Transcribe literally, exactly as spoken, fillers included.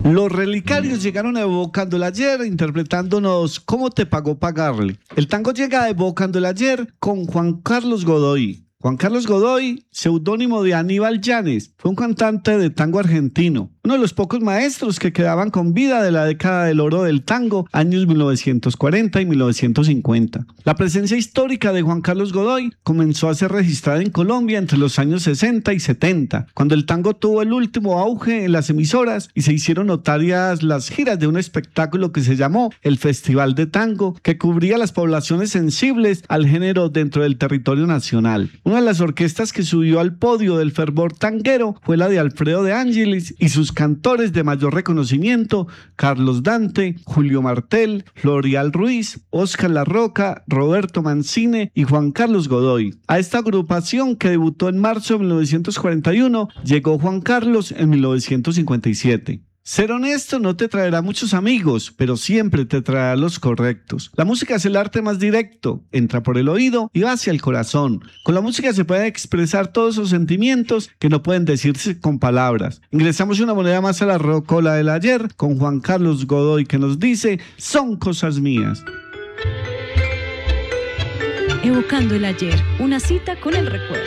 Los Relicarios llegaron evocando el ayer, interpretándonos ¿Cómo te pagó pagarle? El tango llega evocando el ayer con Juan Carlos Godoy. Juan Carlos Godoy, seudónimo de Aníbal Llanes, fue un cantante de tango argentino, uno de los pocos maestros que quedaban con vida de la década del oro del tango, años mil novecientos cuarenta y mil novecientos cincuenta. La presencia histórica de Juan Carlos Godoy comenzó a ser registrada en Colombia entre los años sesenta y setenta, cuando el tango tuvo el último auge en las emisoras y se hicieron notarias las giras de un espectáculo que se llamó el Festival de Tango, que cubría las poblaciones sensibles al género dentro del territorio nacional. Una de las orquestas que subió al podio del fervor tanguero fue la de Alfredo de Angelis y sus cantores de mayor reconocimiento, Carlos Dante, Julio Martel, Florial Ruiz, Óscar La Roca, Roberto Mancine y Juan Carlos Godoy. A esta agrupación, que debutó en marzo de mil novecientos cuarenta y uno, llegó Juan Carlos en mil novecientos cincuenta y siete. Ser honesto no te traerá muchos amigos, pero siempre te traerá los correctos. La música es el arte más directo, entra por el oído y va hacia el corazón. Con la música se pueden expresar todos esos sentimientos que no pueden decirse con palabras. Ingresamos una moneda más a la rocola del ayer con Juan Carlos Godoy, que nos dice: son cosas mías. Evocando el ayer, una cita con el recuerdo.